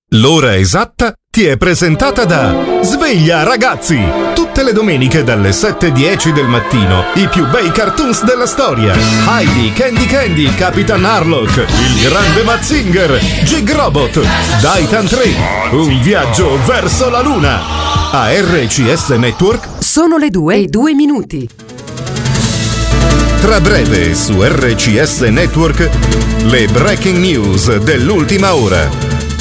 L'ora esatta ti è presentata da Sveglia Ragazzi! Tutte le domeniche dalle 7:10 del mattino i più bei cartoons della storia. Heidi, Candy, Capitan Harlock, il grande Mazinger, Jig Robot, Daitan 3, un viaggio verso la luna. A RCS Network sono le 2:02. Tra breve su RCS Network le breaking news dell'ultima ora.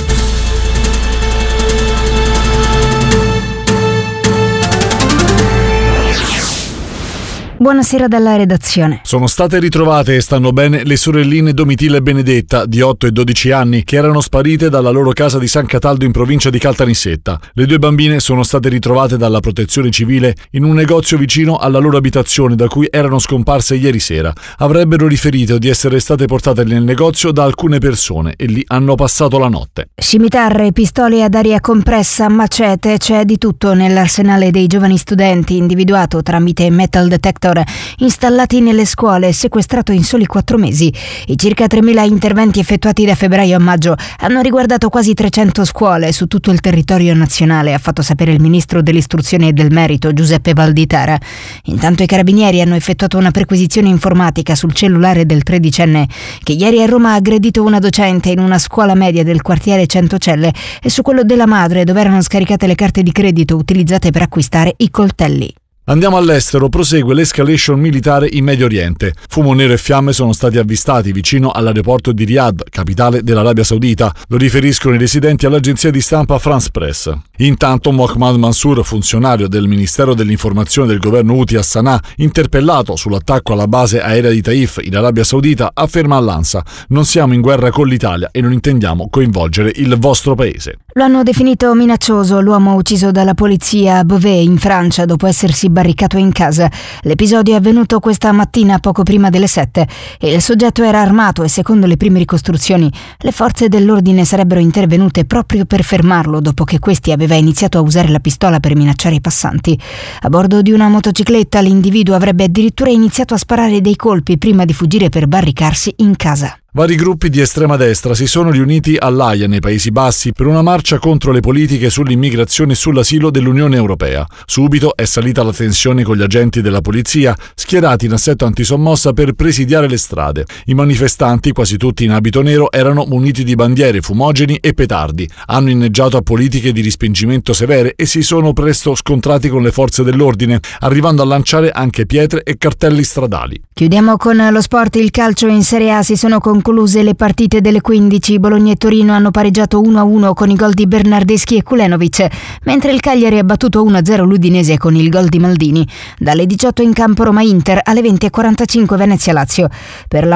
Buonasera dalla redazione. Sono state ritrovate e stanno bene le sorelline Domitilla e Benedetta, di 8 e 12 anni, che erano sparite dalla loro casa di San Cataldo in provincia di Caltanissetta. Le due bambine sono state ritrovate dalla Protezione Civile in un negozio vicino alla loro abitazione, da cui erano scomparse ieri sera. Avrebbero riferito di essere state portate nel negozio da alcune persone e lì hanno passato la notte. Scimitarre, pistole ad aria compressa, macete, c'è di tutto nell'arsenale dei giovani studenti individuato tramite metal detector installati nelle scuole e sequestrato in soli 4 mesi. I circa 3.000 interventi effettuati da febbraio a maggio hanno riguardato quasi 300 scuole su tutto il territorio nazionale, ha fatto sapere il ministro dell'istruzione e del merito Giuseppe Valditara. Intanto i carabinieri hanno effettuato una perquisizione informatica sul cellulare del 13enne che ieri a Roma ha aggredito una docente in una scuola media del quartiere Centocelle e su quello della madre, dove erano scaricate le carte di credito utilizzate per acquistare i coltelli. Andiamo all'estero, prosegue l'escalation militare in Medio Oriente. Fumo nero e fiamme sono stati avvistati vicino all'aeroporto di Riyadh, capitale dell'Arabia Saudita. Lo riferiscono i residenti all'agenzia di stampa France Press. Intanto Mohammad Mansour, funzionario del Ministero dell'Informazione del governo Houthi a Sana'a, interpellato sull'attacco alla base aerea di Taif in Arabia Saudita, afferma all'ANSA: non siamo in guerra con l'Italia e non intendiamo coinvolgere il vostro paese. Lo hanno definito minaccioso l'uomo ucciso dalla polizia a Beauvais in Francia dopo essersi barricato in casa. L'episodio è avvenuto questa mattina poco prima delle 7 e il soggetto era armato e secondo le prime ricostruzioni le forze dell'ordine sarebbero intervenute proprio per fermarlo dopo che questi aveva iniziato a usare la pistola per minacciare i passanti. A bordo di una motocicletta l'individuo avrebbe addirittura iniziato a sparare dei colpi prima di fuggire per barricarsi in casa. Vari gruppi di estrema destra si sono riuniti all'Aia, nei Paesi Bassi, per una marcia contro le politiche sull'immigrazione e sull'asilo dell'Unione Europea. Subito è salita la tensione con gli agenti della polizia, schierati in assetto antisommossa per presidiare le strade. I manifestanti, quasi tutti in abito nero, erano muniti di bandiere, fumogeni e petardi. Hanno inneggiato a politiche di respingimento severe e si sono presto scontrati con le forze dell'ordine, arrivando a lanciare anche pietre e cartelli stradali. Chiudiamo con lo sport. Il calcio in Serie A si sono concluse le partite delle 15. Bologna e Torino hanno pareggiato 1-1 con i gol di Bernardeschi e Kulenovic, mentre il Cagliari ha battuto 1-0 l'Udinese con il gol di Maldini. Dalle 18 in campo Roma-Inter, alle 20:45 Venezia-Lazio. Per la